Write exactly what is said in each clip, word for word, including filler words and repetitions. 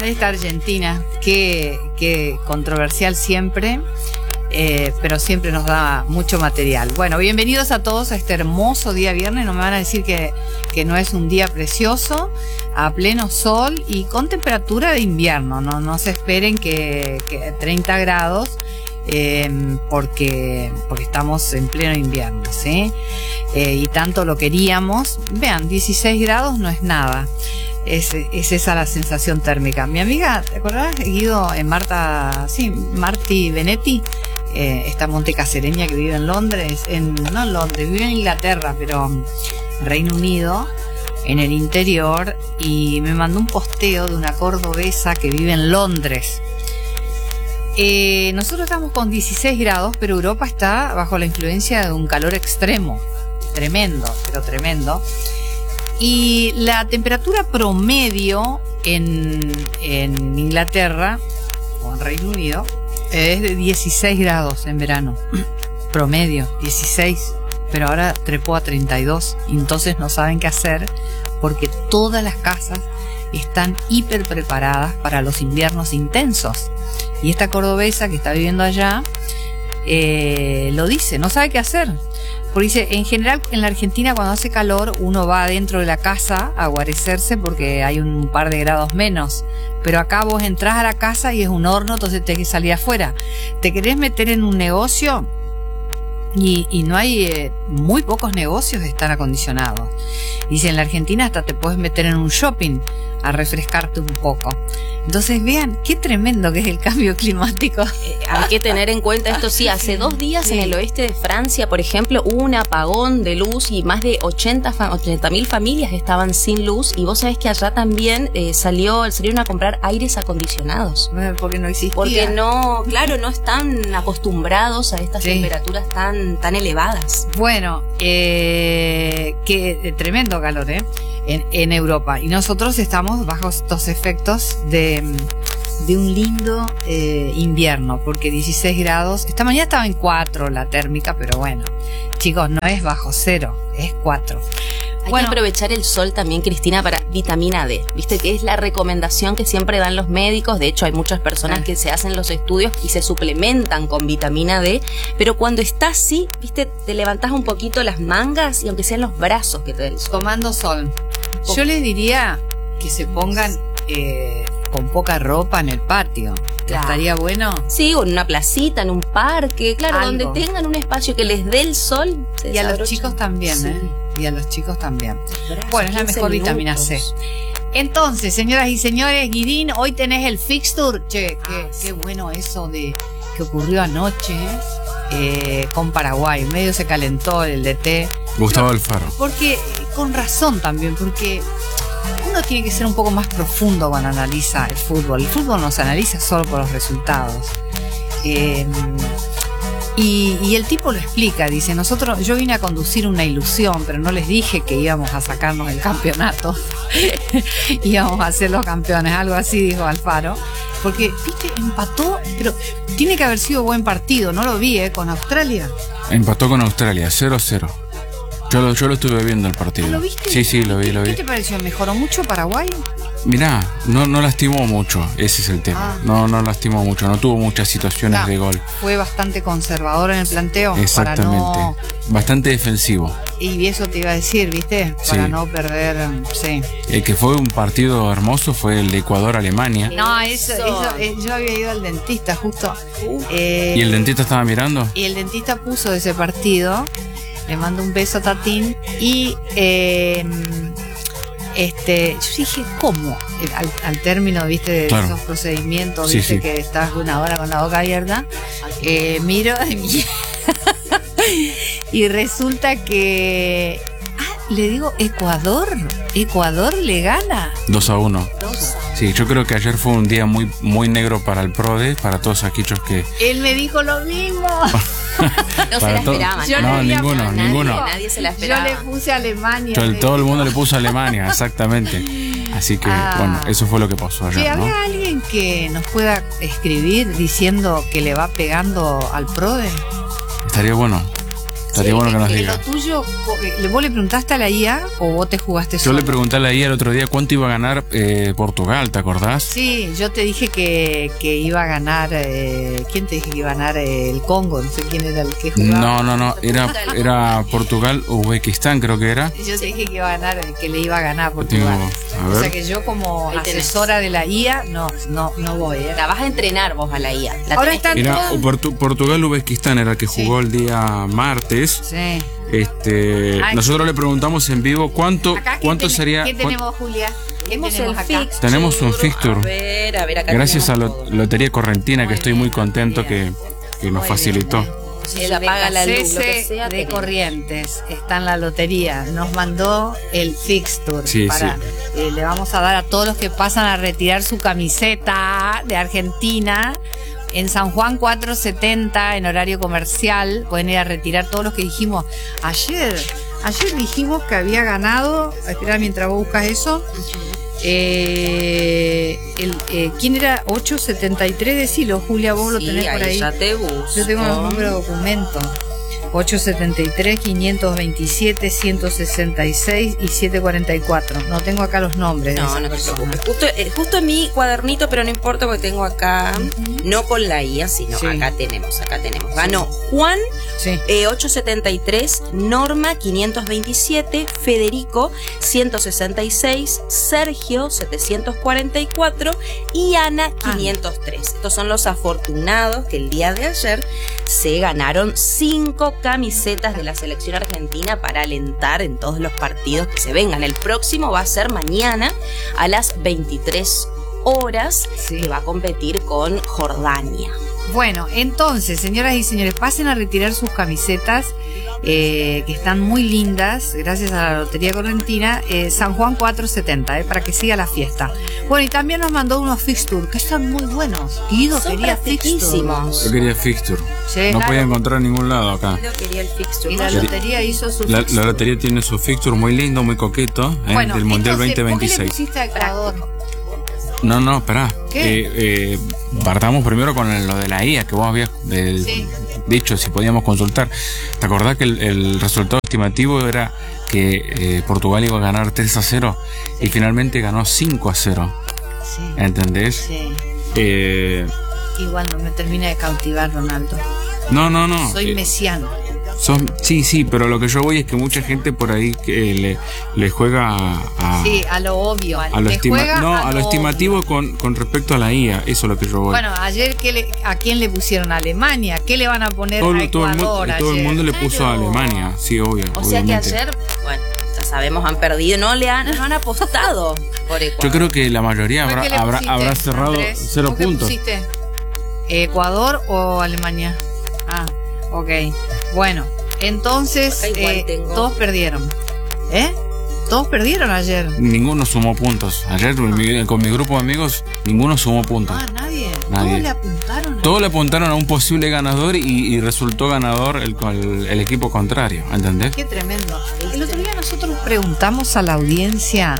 Ahí está Argentina, qué, qué controversial siempre, eh, pero siempre nos da mucho material. Bueno, bienvenidos a todos a este hermoso día viernes. No me van a decir que, que no es un día precioso, a pleno sol y con temperatura de invierno. No, no se esperen que, que treinta grados. Eh, porque porque estamos en pleno invierno, ¿sí? Eh, y tanto lo queríamos. Vean, dieciséis grados no es nada. Es, es esa la sensación térmica. Mi amiga, ¿te acordás? Guido, en Marta, sí, Marti Benetti, eh, esta montecasereña que vive en Londres, en, no en Londres, vive en Inglaterra, pero en Reino Unido, en el interior, y me mandó un posteo de una cordobesa que vive en Londres. Eh, nosotros estamos con dieciséis grados, pero Europa está bajo la influencia de un calor extremo, tremendo, pero tremendo. Y la temperatura promedio en, en Inglaterra o en Reino Unido es de dieciséis grados en verano. Promedio, dieciséis, pero ahora trepó a treinta y dos. Y entonces no saben qué hacer porque todas las casas están hiper preparadas para los inviernos intensos. Y esta cordobesa que está viviendo allá eh, lo dice, no sabe qué hacer. Porque dice, en general en la Argentina cuando hace calor uno va adentro de la casa a guarecerse porque hay un par de grados menos. Pero acá vos entrás a la casa y es un horno, entonces tenés que salir afuera. ¿Te querés meter en un negocio? Y, y no hay, eh, muy pocos negocios están acondicionados. Dice, en la Argentina hasta te puedes meter en un shopping a refrescarte un poco. Entonces vean qué tremendo que es el cambio climático. Eh, hay que tener en cuenta esto, sí, hace dos días sí. En el oeste de Francia, por ejemplo, hubo un apagón de luz y más de ochenta mil familias estaban sin luz, y vos sabés que allá también eh, salió, salieron a comprar aires acondicionados. Porque no existía. Porque no, claro, no están acostumbrados a estas sí. temperaturas tan, tan elevadas. Bueno, eh, qué tremendo calor, ¿eh? En, en Europa, y nosotros estamos bajo estos efectos de, de un lindo eh, invierno, porque dieciséis grados, esta mañana estaba en cuatro la térmica, pero bueno, chicos, no es bajo cero, es cuatro. Hay bueno, que aprovechar el sol también, Cristina, para vitamina D. Viste que es la recomendación que siempre dan los médicos. De hecho, hay muchas personas que se hacen los estudios y se suplementan con vitamina D. Pero cuando está así, viste, te levantás un poquito las mangas y aunque sean los brazos que te den el sol. Tomando sol. Yo les diría que se pongan eh, con poca ropa en el patio. Claro. ¿Estaría bueno? Sí, o en una placita, en un parque, claro, algo donde tengan un espacio que les dé el sol. Y a los chicos también, sí. ¿eh? Y a los chicos también. Bueno, es la mejor vitamina C. Entonces, señoras y señores, Guidín, hoy tenés el fixture. Che, qué, ah, sí. qué bueno eso de que ocurrió anoche eh, con Paraguay. Medio se calentó el D T. Gustavo Alfaro. Porque, con razón también, porque uno tiene que ser un poco más profundo cuando analiza el fútbol. El fútbol no se analiza solo por los resultados. Eh, y, y el tipo lo explica, dice, nosotros, yo vine a conducir una ilusión, pero no les dije que íbamos a sacarnos el campeonato. Íbamos a ser los campeones, algo así dijo Alfaro. Porque, viste, empató, pero tiene que haber sido buen partido, no lo vi, ¿eh? Con Australia. Empató con Australia, cero a cero. Yo lo, yo lo estuve viendo el partido. ¿Lo viste? Sí, sí, lo vi, lo vi. ¿Qué te pareció? ¿Mejoró mucho Paraguay? Mirá, no, no lastimó mucho, ese es el tema. Ah. No, no lastimó mucho, no tuvo muchas situaciones no, de gol. Fue bastante conservador en el planteo. Exactamente. Para no... Bastante defensivo. Y eso te iba a decir, ¿viste? Para sí. no perder, sí. El que fue un partido hermoso fue el de Ecuador-Alemania. No, eso, eso eh, yo había ido al dentista justo. Uh. Eh, ¿Y el dentista estaba mirando? Y el dentista puso ese partido. Le mando un beso a Tatín. Y eh, este, yo dije, ¿cómo? Al, al término, viste, de claro. esos procedimientos, sí, viste, sí. que estás una hora con la boca abierta. Eh, miro y resulta que ah, le digo, Ecuador, Ecuador le gana. dos a uno. Sí, yo creo que ayer fue un día muy, muy negro para el PRODE, para todos aquellos que... Él me dijo lo mismo. No se la esperaban. Yo no, ninguno, nadie, ninguno. Nadie se la esperaba. Yo le puse a Alemania. Yo, todo el mundo le puso a Alemania, exactamente. Así que, ah, bueno, eso fue lo que pasó ayer, ¿había ¿no? alguien que nos pueda escribir diciendo que le va pegando al PRODE? Estaría bueno. Estaría sí, bueno que nos diga. Lo tuyo, ¿vos le preguntaste a la I A o vos te jugaste Yo solo? le pregunté a la I A el otro día cuánto iba a ganar eh, Portugal, ¿te acordás? Sí, yo te dije que, que iba a ganar, eh, ¿quién te dije que iba a ganar eh, el Congo? No sé quién era el que jugaba. No, no, no, era, era Portugal, Uzbekistán creo que era. Yo te dije que iba a ganar, que le iba a ganar Portugal. Tengo, a ver. O sea que yo como asesora de la I A no, no, no voy. ¿eh? La vas a entrenar vos a la I A. La Ahora están Era todos... Portu Portugal, Uzbekistán era el que jugó sí. el día martes. Sí. Este, Ay, nosotros le preguntamos en vivo cuánto, acá, cuánto ten, sería. ¿Qué tenemos, Julia? ¿Qué tenemos tenemos el acá? fixture. Tenemos un fixture. A ver, a ver, acá gracias a lo, Lotería Correntina, muy que estoy bien, muy contento que, que nos muy facilitó. Bien, Él apaga la luz, lo que sea, de tenemos. Corrientes está en la lotería. Nos mandó el fixture. Sí, para, sí. Eh, le vamos a dar a todos los que pasan a retirar su camiseta de Argentina. En San Juan cuatrocientos setenta, en horario comercial, pueden ir a retirar todos los que dijimos ayer. Ayer dijimos que había ganado. Espera mientras vos buscas eso. Eh, el, eh, ¿Quién era? ochocientos setenta y tres, decilo, Julia, vos sí, lo tenés por ahí. Ya te busco. Yo tengo los números de documento. ochocientos setenta y tres, quinientos veintisiete, ciento sesenta y seis y setecientos cuarenta y cuatro. No tengo acá los nombres. No, no te preocupes. Justo, eh, justo en mi cuadernito, pero no importa porque tengo acá, uh-huh. no con la I A, sino sí. acá tenemos, acá tenemos. Ganó sí. Juan, sí. eh, ochocientos setenta y tres, Norma, quinientos veintisiete, Federico, ciento sesenta y seis, Sergio, setecientos cuarenta y cuatro y Ana, quinientos tres. Ah. Estos son los afortunados que el día de ayer se ganaron cinco camisetas de la selección argentina para alentar en todos los partidos que se vengan. El próximo va a ser mañana a las veintitrés horas, sí. que va a competir con Jordania. Bueno, entonces, señoras y señores, pasen a retirar sus camisetas, eh, que están muy lindas, gracias a la Lotería Correntina, eh, San Juan cuatrocientos setenta, eh, para que siga la fiesta. Bueno, y también nos mandó unos fixture, que están muy buenos. Guido Son quería fixture. Yo quería fixture. Sí, no claro. podía encontrar en ningún lado acá. Guido quería el fixture. Y la Lotería hizo su la, fixture. La Lotería tiene su fixture muy lindo, muy coqueto, eh, bueno, del Mundial entonces, veinte veintiséis. ¿por qué le pusiste a Ecuador? No, no, esperá. ¿Qué? Eh, eh, partamos primero con lo de la I A que vos habías eh, sí. dicho, si podíamos consultar. ¿Te acordás que el, el resultado estimativo era que eh, Portugal iba a ganar tres a cero sí. y finalmente ganó cinco a cero? Sí. ¿Entendés? Sí. Eh, Igual no me termina de cautivar, Ronaldo. No, no, no. Soy eh, mesiano. Son, sí, sí, pero lo que yo voy es que mucha gente por ahí que le, le juega a, a sí, a lo obvio, a lo, estima, no, a, a lo estimativo con, con respecto a la I A, eso es lo que yo voy. Bueno, ayer ¿qué le, ¿a quién le pusieron? ¿A Alemania? ¿Qué le van a poner todo, a Ecuador todo el mundo, ayer? todo el mundo le puso Pero... a Alemania, sí, obvio. O obviamente. sea que ayer, bueno, ya sabemos, han perdido, no le han, no han apostado por Ecuador. Yo creo que la mayoría habrá, habrá, habrá cerrado Andrés? cero puntos. ¿Qué pusiste? ¿Ecuador o Alemania? Ah, ok. Bueno. Entonces, eh, todos perdieron. ¿Eh? Todos perdieron ayer. Ninguno sumó puntos. Ayer con mi, con mi grupo de amigos, ninguno sumó puntos. Ah, nadie. nadie. Todos le apuntaron. Todos le apuntaron a un posible ganador y, y resultó ganador el, el, el equipo contrario. ¿Entendés? Qué tremendo. El otro día nosotros preguntamos a la audiencia,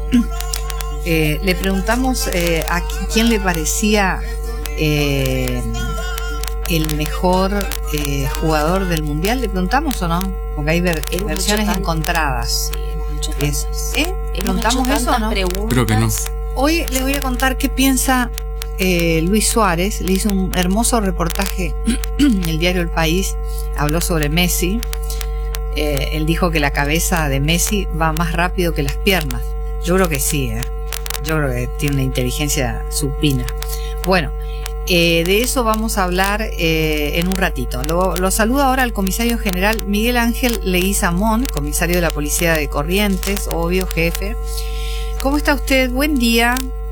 eh, le preguntamos eh, a quién le parecía eh, el mejor eh, jugador del mundial. ¿Le preguntamos o no? Porque hay ver, versiones tan... encontradas. Sí, es, ¿eh? ¿Preguntamos eso o no? Preguntas. Creo que no. Hoy les voy a contar qué piensa eh, Luis Suárez. Le hizo un hermoso reportaje en el diario El País. Habló sobre Messi. Eh, él dijo que la cabeza de Messi va más rápido que las piernas. Yo creo que sí, ¿eh? Yo creo que tiene una inteligencia supina. Bueno, Eh, de eso vamos a hablar eh, en un ratito. Lo, lo saludo ahora al comisario general Miguel Ángel Leguizamón, comisario de la Policía de Corrientes, obvio, jefe. ¿Cómo está usted? Buen día.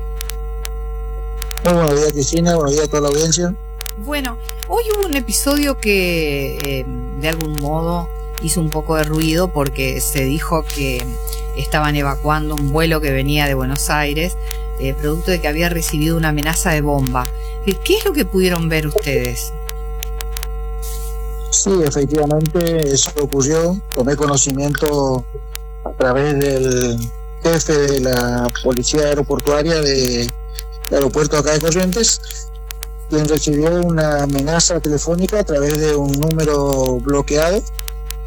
Muy buenos días, Cristina. Buenos días a toda la audiencia. Bueno, hoy hubo un episodio que eh, de algún modo hizo un poco de ruido porque se dijo que estaban evacuando un vuelo que venía de Buenos Aires, eh, producto de que había recibido una amenaza de bomba. ¿Qué es lo que pudieron ver ustedes? Sí, efectivamente, eso ocurrió. Tomé conocimiento a través del jefe de la Policía Aeroportuaria de, de aeropuerto acá de Corrientes, quien recibió una amenaza telefónica a través de un número bloqueado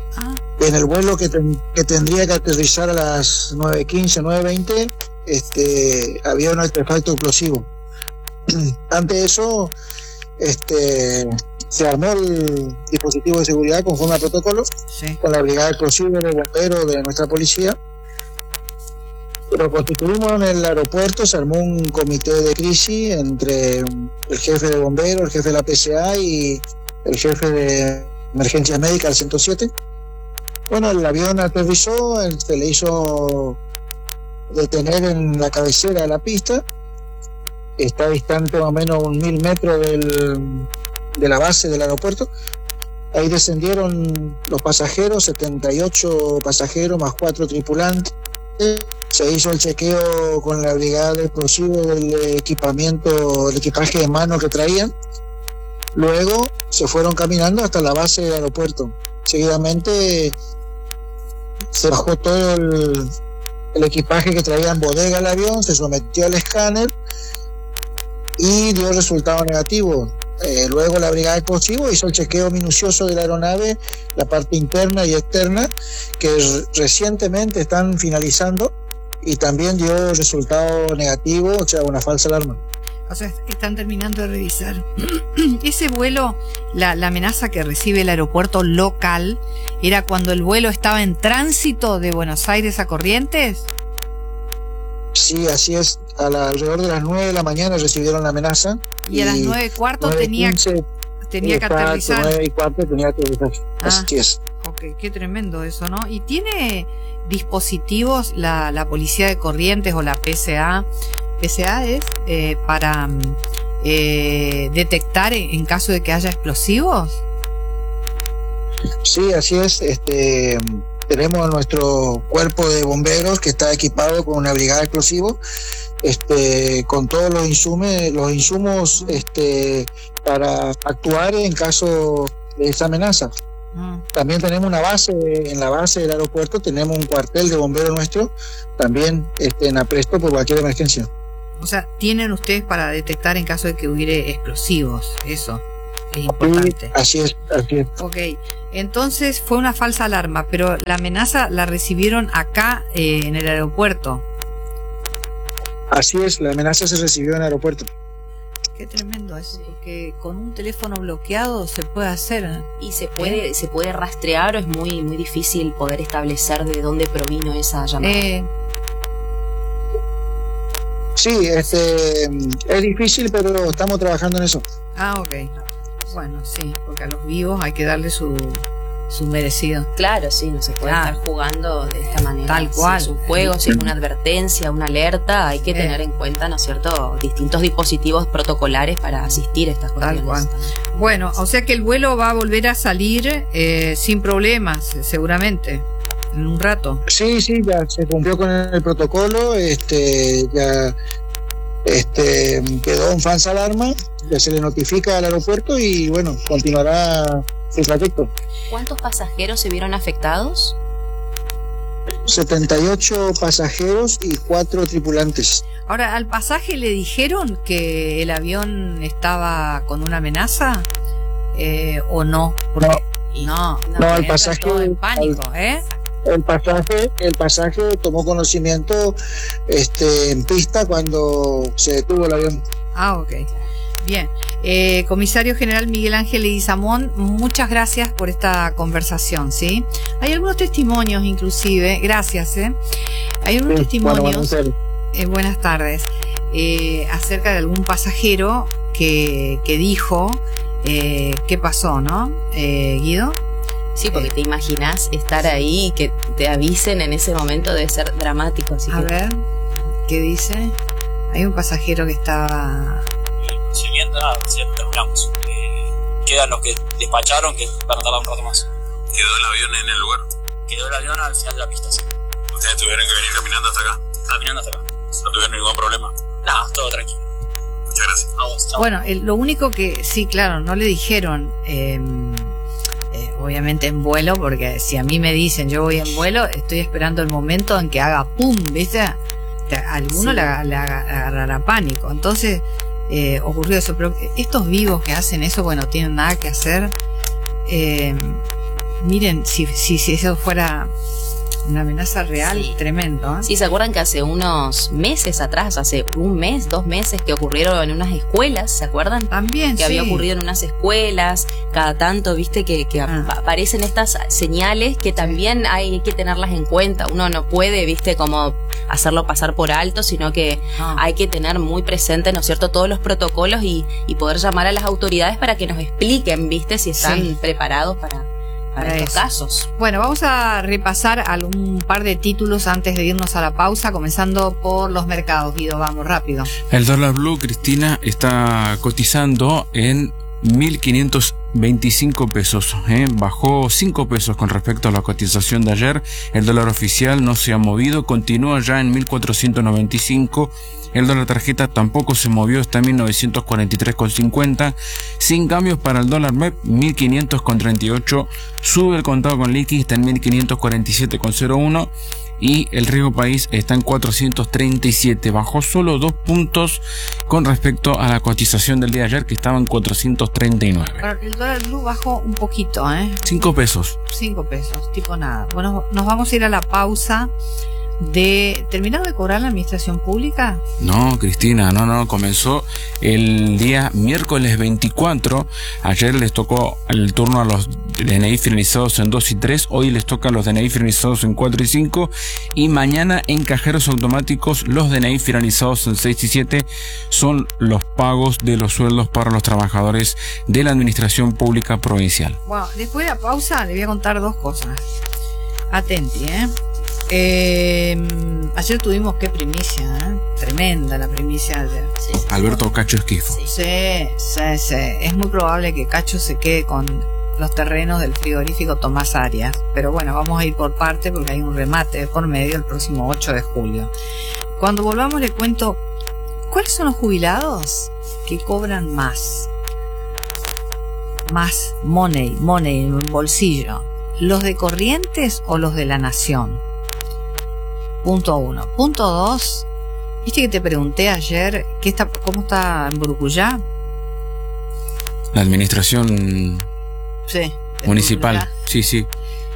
en el vuelo que, ten, que tendría que aterrizar a las nueve quince, nueve veinte, este, había un artefacto explosivo. Ante eso, este, se armó el dispositivo de seguridad conforme al protocolo, sí, con la brigada explosiva de bomberos de nuestra policía. Lo constituimos en el aeropuerto, se armó un comité de crisis entre el jefe de bomberos, el jefe de la P C A y el jefe de emergencias médicas al ciento siete. Bueno, el avión aterrizó, se le hizo detener en la cabecera de la pista, está distante más o menos un mil metros del, de la base del aeropuerto. Ahí descendieron los pasajeros, setenta y ocho pasajeros más cuatro tripulantes. Se hizo el chequeo con la brigada de explosivos del equipamiento, el equipaje de mano que traían. Luego se fueron caminando hasta la base del aeropuerto. Seguidamente se bajó todo el, el equipaje que traía en bodega al avión, se sometió al escáner y dio resultado negativo. Eh, luego la brigada de explosivos hizo el chequeo minucioso de la aeronave, la parte interna y externa, que recientemente están finalizando, y también dio resultado negativo, o sea, una falsa alarma. O sea, están terminando de revisar. Ese vuelo, la, la amenaza que recibe el aeropuerto local, ¿era cuando el vuelo estaba en tránsito de Buenos Aires a Corrientes? Sí, así es. A la, alrededor de las nueve de la mañana recibieron la amenaza. Y, y a las nueve y cuarto tenía, tenía que aterrizar. nueve y cuarto tenía que aterrizar. Ah, así es. Ok, qué tremendo eso, ¿no? ¿Y tiene dispositivos la, la policía de Corrientes o la P C A? P C A es eh, para eh, detectar en caso de que haya explosivos. Sí, así es. Este, tenemos nuestro cuerpo de bomberos que está equipado con una brigada de explosivos, este, con todos los insumos, los insumos, este, para actuar en caso de esa amenaza. Mm. También tenemos una base, en la base del aeropuerto tenemos un cuartel de bomberos nuestro, también este, en apresto por cualquier emergencia. O sea, tienen ustedes para detectar en caso de que hubiera explosivos, eso es importante. Sí, así es, así es. Ok, entonces fue una falsa alarma, pero la amenaza la recibieron acá eh, en el aeropuerto. Así es, la amenaza se recibió en el aeropuerto. Qué tremendo eso, porque con un teléfono bloqueado se puede hacer. Y se puede, ¿eh? se puede rastrear, o es muy, muy difícil poder establecer de dónde provino esa llamada. Eh, Sí, este, es difícil, pero estamos trabajando en eso. Ah, ok. Bueno, sí, porque a los vivos hay que darle su, su merecido. Claro, sí, no se puede ah, estar jugando de esta manera. Tal cual. Si es un juego, si es una advertencia, una alerta, hay que eh. tener en cuenta, ¿no es cierto?, distintos dispositivos protocolares para asistir a estas cuestiones. Tal cual. Bueno, o sea que el vuelo va a volver a salir eh, sin problemas, seguramente. En un rato. Sí, sí, ya se cumplió con el protocolo, este, ya este, quedó en falsa alarma, ya se le notifica al aeropuerto y bueno, continuará el trayecto. ¿Cuántos pasajeros se vieron afectados? setenta y ocho pasajeros y cuatro tripulantes. Ahora, ¿al pasaje le dijeron que el avión estaba con una amenaza eh, o no? Porque, no, no, no, el pasaje todo en pánico, ¿eh? El pasaje, el pasaje tomó conocimiento este, en pista cuando se detuvo el avión. Ah, ok. Bien. Eh, Comisario General Miguel Ángel Leguizamón, muchas gracias por esta conversación, ¿sí? Hay algunos testimonios, inclusive, gracias, ¿eh? Hay algunos sí, testimonios, bueno, buenas, eh, buenas tardes, eh, acerca de algún pasajero que, que dijo eh, qué pasó, ¿no? Eh, Guido. Sí, porque te imaginas estar ahí y que te avisen en ese momento, debe ser dramático. Así a que... ver, ¿qué dice? Hay un pasajero que estaba... Siguiendo, nada, recién terminamos. Eh, quedan los que despacharon, que van a tardar un rato más. ¿Quedó el avión en el lugar? Quedó el avión al final de la pista, sí. ¿Ustedes tuvieron que venir caminando hasta acá? Caminando hasta acá. ¿No tuvieron ningún problema? Nada, todo tranquilo. Muchas gracias. A vos, chao. Bueno, el, lo único que, sí, claro, no le dijeron... Eh, Eh, obviamente en vuelo, porque si a mí me dicen yo voy en vuelo, estoy esperando el momento en que haga pum, ¿viste? A alguno sí. le, le agarrará pánico. Entonces eh, ocurrió eso, pero estos vivos que hacen eso, bueno, tienen nada que hacer. Eh, miren, si, si, si eso fuera una amenaza real, Sí. tremendo. ¿eh? Sí, ¿se acuerdan que hace unos meses atrás, hace un mes, dos meses, que ocurrieron en unas escuelas, ¿se acuerdan? También, Que sí. había ocurrido en unas escuelas, cada tanto, viste, que, que Ah. ap- aparecen estas señales que también hay que tenerlas en cuenta. Uno no puede, viste, como hacerlo pasar por alto, sino que No. hay que tener muy presente, ¿no es cierto?, todos los protocolos y, y poder llamar a las autoridades para que nos expliquen, viste, si están Sí. preparados para, para Para estos eso. casos. Bueno, vamos a repasar algún par de títulos antes de irnos a la pausa, comenzando por los mercados. Guido, vamos rápido. El dólar blue, Cristina, está cotizando en mil quinientos veinticinco pesos, ¿eh? Bajó cinco pesos con respecto a la cotización de ayer. El dólar oficial no se ha movido, continúa ya en mil cuatrocientos noventa y cinco. El dólar tarjeta tampoco se movió, está en mil novecientos cuarenta y tres con cincuenta. Sin cambios para el dólar M E P, mil quinientos con treinta y ocho. Sube el contado con liqui, está en mil quinientos cuarenta y siete con cero uno. Y el riesgo país está en cuatrocientos treinta y siete. Bajó solo dos puntos con respecto a la cotización del día de ayer, que estaba en cuatrocientos treinta y nueve. Bueno, el dólar blue bajó un poquito, ¿eh? cinco pesos. Cinco pesos, tipo nada. Bueno, nos vamos a ir a la pausa de... ¿Terminaron de cobrar la administración pública? No, Cristina, no, no, comenzó el día miércoles veinticuatro. Ayer les tocó el turno a los D N I finalizados en dos y tres. Hoy les toca los D N I finalizados en cuatro y cinco. Y mañana en cajeros automáticos los D N I finalizados en seis y siete son los pagos de los sueldos para los trabajadores de la administración pública provincial. Bueno, después de la pausa les voy a contar dos cosas. Atenti, ¿eh? Eh, ayer tuvimos qué primicia, ¿eh? Tremenda la primicia de ayer. Sí, sí. Alberto Cacho Esquifo. Sí. Sí, sí, sí. Es muy probable que Cacho se quede con los terrenos del frigorífico Tomás Arias. Pero bueno, vamos a ir por parte porque hay un remate por medio el próximo ocho de julio. Cuando volvamos le cuento cuáles son los jubilados que cobran más. Más money, money en el bolsillo. ¿Los de Corrientes o los de la Nación? Punto uno. Punto dos. ¿Viste que te pregunté ayer qué está, cómo está en Burucuyá? La administración Sí. de municipal. Burucuyá. Sí, sí.